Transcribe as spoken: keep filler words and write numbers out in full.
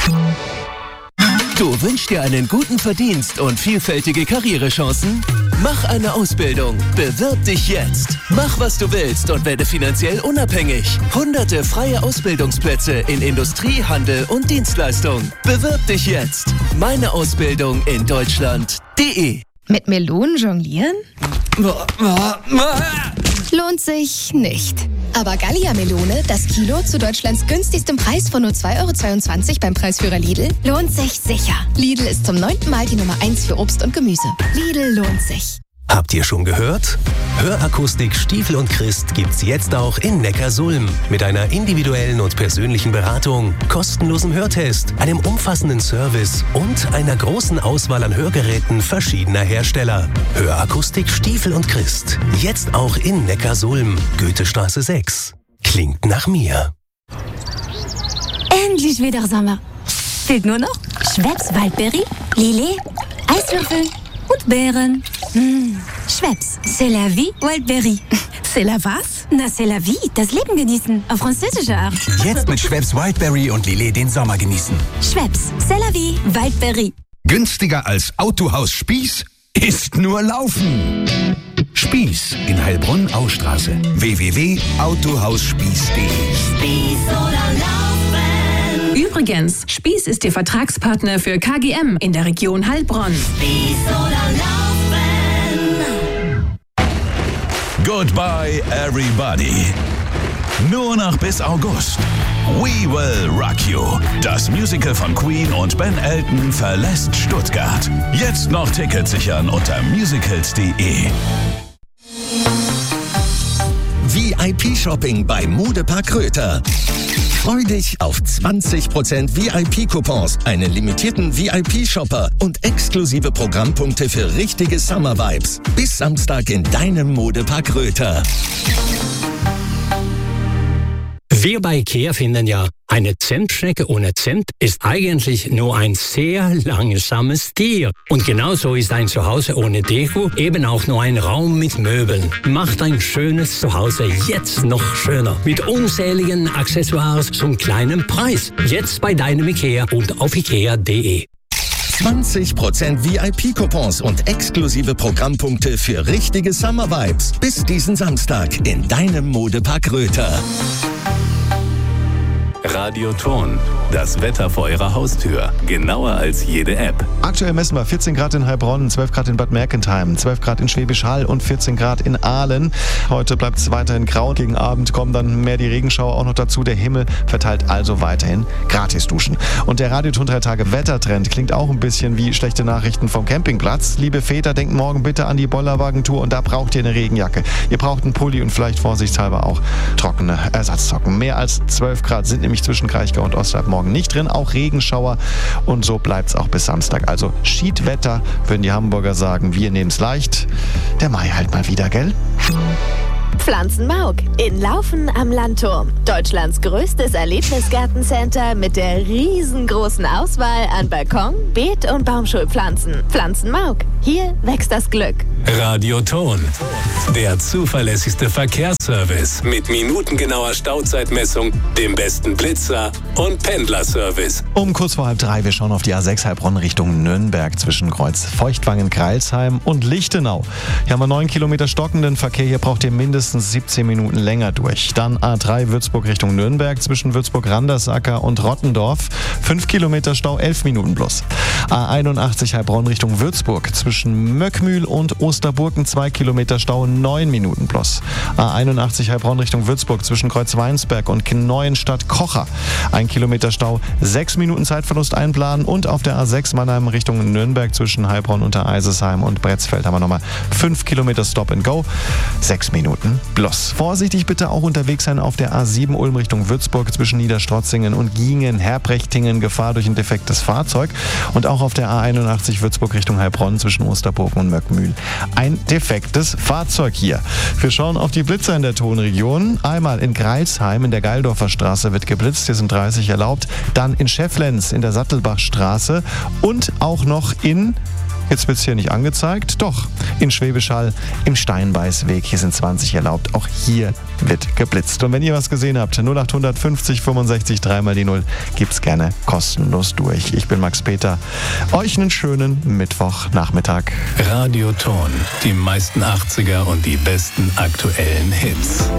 Du wünschst dir einen guten Verdienst und vielfältige Karrierechancen? Mach eine Ausbildung. Bewirb dich jetzt. Mach, was du willst und werde finanziell unabhängig. Hunderte freie Ausbildungsplätze in Industrie, Handel und Dienstleistung. Bewirb dich jetzt. Meine Ausbildung in Deutschland.de. Mit Melonen jonglieren? Lohnt sich nicht. Aber Gallia-Melone, das Kilo zu Deutschlands günstigstem Preis von nur zwei Euro zweiundzwanzig beim Preisführer Lidl, lohnt sich sicher. Lidl ist zum neunten Mal die Nummer eins für Obst und Gemüse. Lidl lohnt sich. Habt ihr schon gehört? Hörakustik Stiefel und Christ gibt's jetzt auch in Neckarsulm. Mit einer individuellen und persönlichen Beratung, kostenlosem Hörtest, einem umfassenden Service und einer großen Auswahl an Hörgeräten verschiedener Hersteller. Hörakustik Stiefel und Christ. Jetzt auch in Neckarsulm. Goethestraße sechs. Klingt nach mir. Endlich wieder Sommer. Fehlt nur noch Schweppes Waldbeere, Lillet, Eiswürfel und Beeren. Mmh. Schweppes, c'est la vie, Wildberry. C'est la was? Na, c'est la vie, das Leben genießen, auf französische Art. Jetzt mit Schweppes Wildberry und Lillet den Sommer genießen. Schweppes, c'est la vie, Wildberry. Günstiger als Autohaus Spieß ist nur Laufen. Spieß in Heilbronn-Austraße. w w w punkt autohausspieß punkt de. Spieß oder Laufen. Übrigens, Spieß ist Ihr Vertragspartner für K G M in der Region Heilbronn. Spieß oder Laufen. Goodbye, everybody. Nur noch bis August. We Will Rock You. Das Musical von Queen und Ben Elton verlässt Stuttgart. Jetzt noch Tickets sichern unter musicals punkt de. V I P-Shopping bei Modepark Röther. Freu dich auf zwanzig Prozent V I P-Coupons, einen limitierten V I P-Shopper und exklusive Programmpunkte für richtige Summer-Vibes. Bis Samstag in deinem Modepark Röther. Wir bei IKEA finden ja, eine Zimtschnecke ohne Zimt ist eigentlich nur ein sehr langsames Tier. Und genauso ist ein Zuhause ohne Deko eben auch nur ein Raum mit Möbeln. Macht ein schönes Zuhause jetzt noch schöner. Mit unzähligen Accessoires zum kleinen Preis. Jetzt bei deinem IKEA und auf ikea punkt de. zwanzig Prozent V I P-Coupons und exklusive Programmpunkte für richtige Summer-Vibes. Bis diesen Samstag in deinem Modepark Röther. Radioton. Das Wetter vor Ihrer Haustür. Genauer als jede App. Aktuell messen wir vierzehn Grad in Heilbronn, zwölf Grad in Bad Mergentheim, zwölf Grad in Schwäbisch Hall und vierzehn Grad in Aalen. Heute bleibt es weiterhin grau. Gegen Abend kommen dann mehr die Regenschauer auch noch dazu. Der Himmel verteilt also weiterhin Gratis-Duschen. Und der Radioton drei Tage Wettertrend klingt auch ein bisschen wie schlechte Nachrichten vom Campingplatz. Liebe Väter, denkt morgen bitte an die Bollerwagentour und da braucht ihr eine Regenjacke. Ihr braucht einen Pulli und vielleicht vorsichtshalber auch trockene Ersatzsocken. Mehr als zwölf Grad sind nämlich zwischen Kraichgau und Osterhalb morgen nicht drin, auch Regenschauer und so bleibt es auch bis Samstag. Also Schiedwetter, würden die Hamburger sagen, wir nehmen es leicht. Der Mai halt mal wieder, gell? Pflanzenmauk in Laufen am Landturm. Deutschlands größtes Erlebnisgartencenter mit der riesengroßen Auswahl an Balkon, Beet- und Baumschulpflanzen. Pflanzenmauk, hier wächst das Glück. Radioton. Der zuverlässigste Verkehrsservice mit minutengenauer Stauzeitmessung, dem besten Blitzer und Pendlerservice. Um kurz vor halb drei, wir schauen auf die A sechs Heilbronn Richtung Nürnberg zwischen Kreuz Feuchtwangen-Greilsheim und Lichtenau. Hier haben wir neun Kilometer stockenden Verkehr, hier braucht ihr mindestens siebzehn Minuten länger durch. Dann A drei Würzburg Richtung Nürnberg zwischen Würzburg-Randersacker und Rottendorf. fünf Kilometer Stau, elf Minuten plus. A einundachtzig Heilbronn Richtung Würzburg zwischen Möckmühl und Osterburgen, zwei Kilometer Stau, neun Minuten plus. A einundachtzig Heilbronn Richtung Würzburg zwischen Kreuzweinsberg und Kneuenstadt-Kocher. ein Kilometer Stau, sechs Minuten Zeitverlust einplanen. Und auf der A sechs Mannheim Richtung Nürnberg zwischen Heilbronn unter Eisesheim und Bretzfeld haben wir nochmal fünf Kilometer Stop and Go, sechs Minuten plus. Vorsichtig bitte auch unterwegs sein auf der A sieben Ulm Richtung Würzburg zwischen Niederstrotzingen und Giengen, Herbrechtingen, Gefahr durch ein defektes Fahrzeug. Und auch auf der A einundachtzig Würzburg Richtung Heilbronn zwischen Osterburgen und Möckmühl ein defektes Fahrzeug hier. Wir schauen auf die Blitzer in der Tonregion. Einmal in Greilsheim in der Geildorfer Straße wird geblitzt, hier sind dreißig erlaubt. Dann in Schefflenz in der Sattelbachstraße und auch noch in Jetzt wird es hier nicht angezeigt. Doch, in Schwäbisch Hall im Steinbeißweg. Hier sind zwanzig erlaubt. Auch hier wird geblitzt. Und wenn ihr was gesehen habt, null acht fünfzig fünfundsechzig drei mal die null, gibt's gerne kostenlos durch. Ich bin Max Peter. Euch einen schönen Mittwochnachmittag. Radioton. Die meisten achtziger und die besten aktuellen Hits.